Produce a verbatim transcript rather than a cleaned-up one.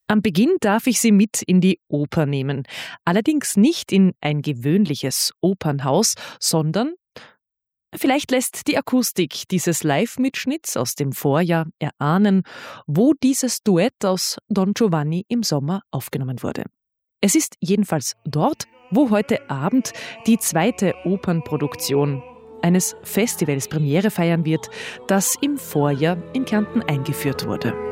Am Beginn darf ich Sie mit in die Oper nehmen. Allerdings nicht in ein gewöhnliches Opernhaus, sondern vielleicht lässt die Akustik dieses Live-Mitschnitts aus dem Vorjahr erahnen, wo dieses Duett aus Don Giovanni im Sommer aufgenommen wurde. Es ist jedenfalls dort, wo heute Abend die zweite Opernproduktion eines Festivals Premiere feiern wird, das im Vorjahr in Kärnten eingeführt wurde.